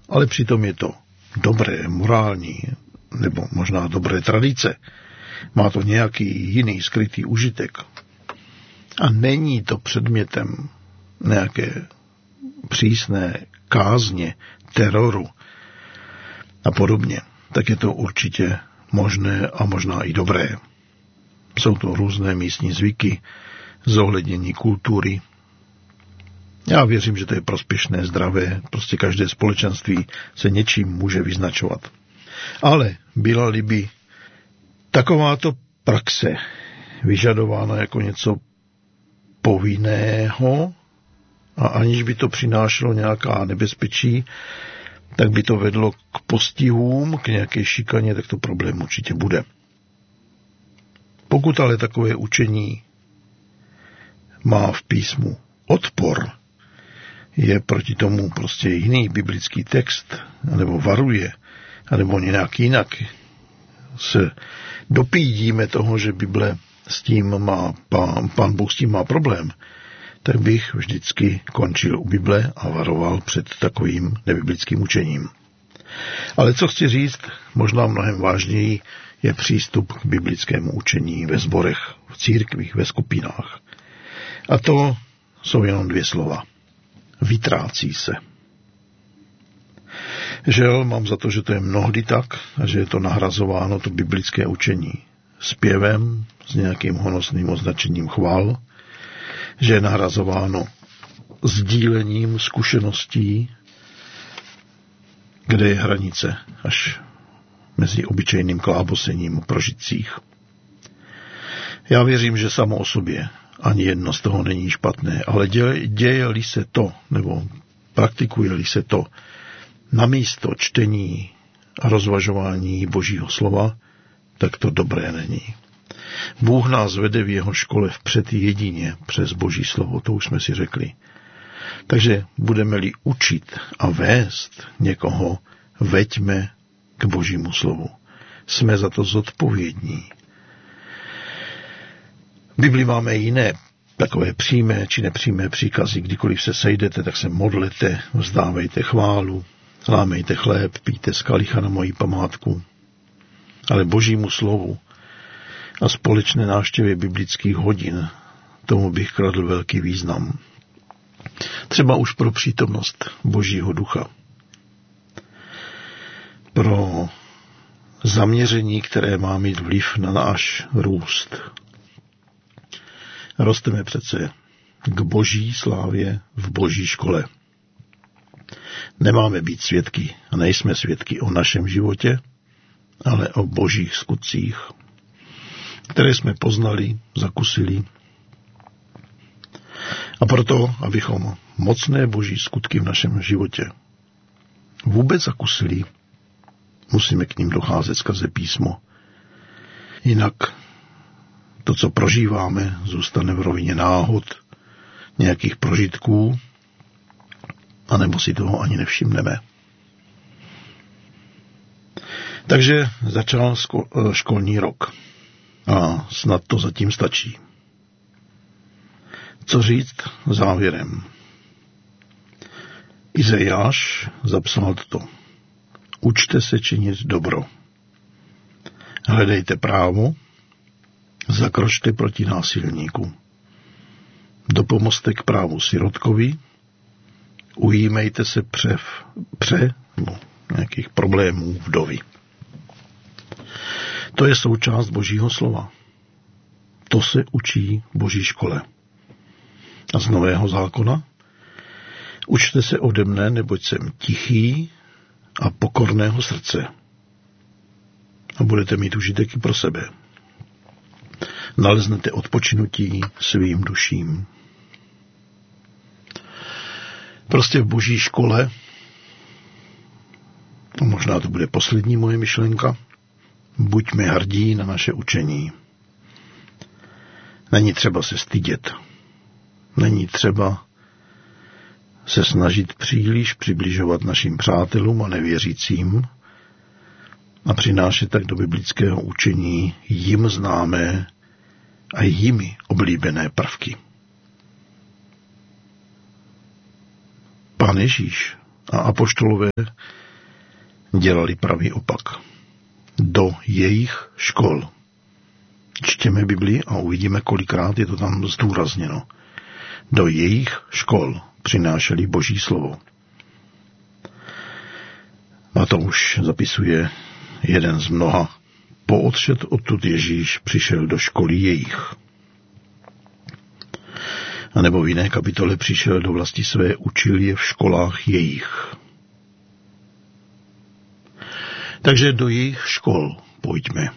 ale přitom je to dobré, morální, nebo možná dobré tradice. Má to nějaký jiný skrytý užitek. A není to předmětem nějaké přísné kázně, teroru a podobně, tak je to určitě možné a možná i dobré. Jsou to různé místní zvyky, zohlednění kultury. Já věřím, že to je prospěšné, zdravé, prostě každé společenství se něčím může vyznačovat. Ale byla-li by takováto praxe vyžadována jako něco povinného a aniž by to přinášelo nějaká nebezpečí, tak by to vedlo k postihům, k nějaké šikaně, tak to problém určitě bude. Pokud ale takové učení má v písmu odpor, je proti tomu prostě jiný biblický text, nebo varuje, nebo nějak jinak se dopídíme toho, že Bible s tím má, Pán Bůh s tím má problém, tak bych vždycky končil u Bible a varoval před takovým nebiblickým učením. Ale co chci říct, možná mnohem vážněji, je přístup k biblickému učení ve sborech, v církvích, ve skupinách. A to jsou jenom 2 slova. Vytrácí se. Žel, mám za to, že to je mnohdy tak a že je to nahrazováno, to biblické učení, zpěvem s nějakým honosným označením chval, že je nahrazováno sdílením zkušeností, kde je hranice až mezi obyčejným klábosením o prožitcích. Já věřím, že samo o sobě ani jedno z toho není špatné, ale děje-li se to, nebo praktikuje-li se to namísto čtení a rozvažování Božího slova, tak to dobré není. Bůh nás vede v jeho škole vpřed jedině přes Boží slovo, to už jsme si řekli. Takže budeme-li učit a vést někoho, veďme k Božímu slovu. Jsme za to zodpovědní. V Bibli máme jiné takové přímé či nepřímé příkazy. Kdykoliv se sejdete, tak se modlete, vzdávejte chválu, lámejte chléb, pijte z kalicha na moji památku. Ale Božímu slovu a společné návštěvě biblických hodin, tomu bych kladl velký význam. Třeba už pro přítomnost Božího ducha. Pro zaměření, které má mít vliv na náš růst. Rosteme přece k Boží slávě v Boží škole. Nemáme být svědky a nejsme svědky o našem životě, ale o Božích skutcích, které jsme poznali, zakusili. A proto, abychom mocné Boží skutky v našem životě vůbec zakusili, musíme k ním docházet skrze písmo. Jinak to, co prožíváme, zůstane v rovině náhod, nějakých prožitků, anebo si toho ani nevšimneme. Takže začal školní rok a snad to zatím stačí. Co říct závěrem? Izajáš zapsal to. Učte se činit dobro. Hledejte právo, zakročte proti násilníku. Dopomozte k právu sirotkovi, ujímejte se nějakých problémů vdovy. To je součást Božího slova. To se učí v Boží škole. A z Nového zákona? Učte se ode mne, neboť jsem tichý a pokorného srdce. A budete mít užitek i pro sebe. Naleznete odpočinutí svým duším. Prostě v Boží škole, a možná to bude poslední moje myšlenka, buďme hrdí na naše učení. Není třeba se stydět. Není třeba se snažit příliš přibližovat našim přátelům a nevěřícím a přinášet tak do biblického učení jim známé a jimi oblíbené prvky. Pán Ježíš A apoštolové dělali pravý opak. Do jejich škol. Čtěme Bibli a uvidíme, kolikrát je to tam zdůrazněno. Do jejich škol přinášeli Boží slovo. Matouš zapisuje jeden z mnoha. Po odšet odtud Ježíš přišel do školy jejich. A nebo v jiné kapitole přišel do vlasti své, učil je v školách jejich. Takže do jejich škol pojďme.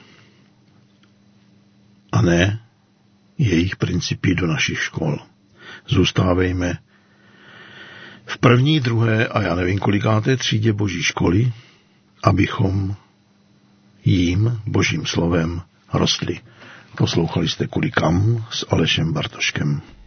A ne jejich principy do našich škol. Zůstávejme v první, druhé a já nevím kolikáté třídě Boží školy, abychom jím, Božím slovem, rostli. Poslouchali jste Kudy kam s Alešem Bartoškem.